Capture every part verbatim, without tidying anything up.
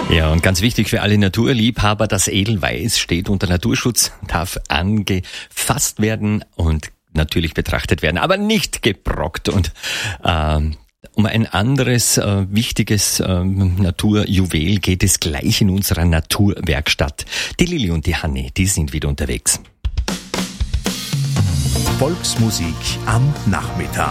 Ja, und ganz wichtig für alle Naturliebhaber, das Edelweiß steht unter Naturschutz, darf angefasst werden und natürlich betrachtet werden, aber nicht gebrockt. Und ähm, um ein anderes äh, wichtiges äh, Naturjuwel geht es gleich in unserer Naturwerkstatt. Die Lilly und die Hanni, die sind wieder unterwegs. Volksmusik am Nachmittag.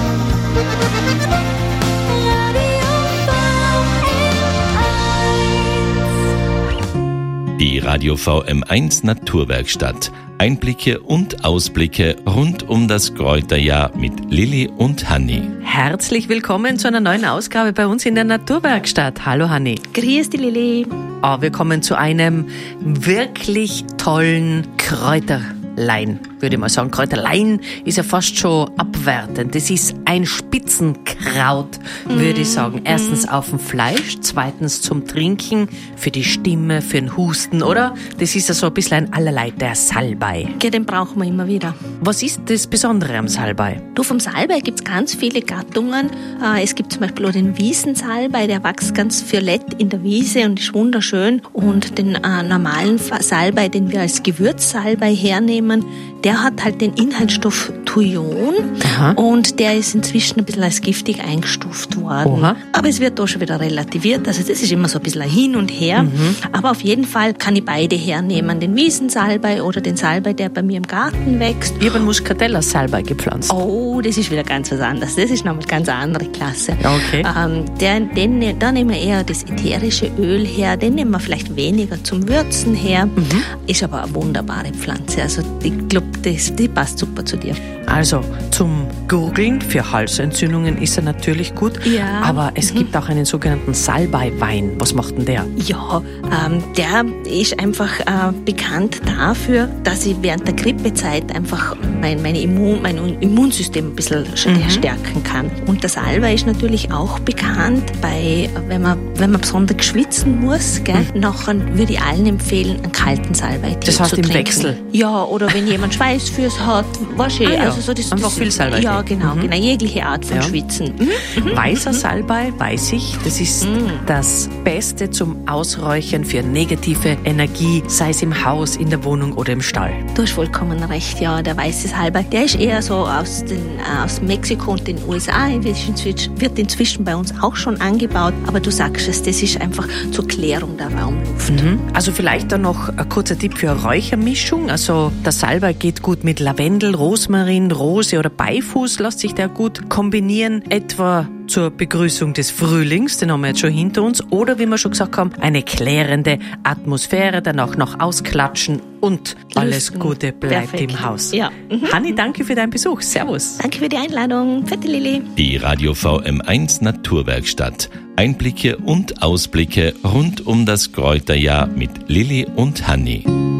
Die Radio V M eins Naturwerkstatt. Einblicke und Ausblicke rund um das Kräuterjahr mit Lilly und Hanni. Herzlich willkommen zu einer neuen Ausgabe bei uns in der Naturwerkstatt. Hallo Hanni. Grüß dich, Lilly. Oh, wir kommen zu einem wirklich tollen Kräuterlein, würde ich mal sagen. Kräuterlein ist ja fast schon abwertend. Das ist ein Spitzenkraut, würde ich sagen. Erstens auf dem Fleisch, zweitens zum Trinken, für die Stimme, für den Husten, oder? Das ist ja so ein bisschen ein Allerlei, der Salbei. Ja, den brauchen wir immer wieder. Was ist das Besondere am Salbei? Du, vom Salbei gibt es ganz viele Gattungen. Es gibt zum Beispiel auch den Wiesensalbei, der wächst ganz violett in der Wiese und ist wunderschön. Und den äh, normalen Salbei, den wir als Gewürzsalbei hernehmen, der hat halt den Inhaltsstoff Thujon. Aha. Und der ist inzwischen ein bisschen als giftig eingestuft worden. Oha. Aber es wird da schon wieder relativiert, also das ist immer so ein bisschen hin und her. Mhm. Aber auf jeden Fall kann ich beide hernehmen, den Wiesensalbei oder den Salbei, der bei mir im Garten wächst. Ich habe einen Muscatella-Salbei gepflanzt. Oh, das ist wieder ganz was anderes. Das ist nochmal ganz eine andere Klasse. Okay. Ähm, der, den, da nehmen wir eher das ätherische Öl her, den nehmen wir vielleicht weniger zum Würzen her. Mhm. Ist aber eine wunderbare Pflanze. Also ich glaube, die passt super zu dir. Also zum Gurgeln für Halsentzündungen ist er natürlich gut, ja. Aber es mhm. gibt auch einen sogenannten Salbeiwein. Was macht denn der? Ja, ähm, der ist einfach äh, bekannt dafür, dass ich während der Grippezeit einfach mein, meine Immun, mein Immunsystem ein bisschen mhm. stärken kann. Und der Salbei ist natürlich auch bekannt, bei, wenn man, wenn man besonders schwitzen muss, gell, mhm. nachher würde ich allen empfehlen, einen kalten Salbei das heißt zu im trinken. Wechsel? Ja, oder wenn jemand Schweißfüße hat, wasch ich. Ah, ja. Also so das, einfach das, viel Salbei. Ja, genau, mhm. genau, jegliche Art von ja. Schwitzen. Mhm. Weißer Salbei, weiß ich, das ist mhm. das Beste zum Ausräuchern für negative Energie, sei es im Haus, in der Wohnung oder im Stall. Du hast vollkommen recht, ja, der weiße Salbei, der ist eher so aus, den, aus Mexiko und den U S A, wird inzwischen bei uns auch schon angebaut, aber du sagst es, das ist einfach zur Klärung der Raumluft. Mhm. Also vielleicht dann noch ein kurzer Tipp für eine Räuchermischung, also der Salbei geht gut mit Lavendel, Rosmarin, Rose oder Beifuß, lässt sich der gut kombinieren, etwa zur Begrüßung des Frühlings, den haben wir jetzt schon hinter uns, oder wie wir schon gesagt haben, eine klärende Atmosphäre, danach noch ausklatschen und alles Gute bleibt Perfekt. Im Haus. Ja. Mhm. Hanni, danke für deinen Besuch. Servus. Danke für die Einladung. Vierte Lilly. Die Radio V M eins Naturwerkstatt. Einblicke und Ausblicke rund um das Kräuterjahr mit Lilly und Hanni.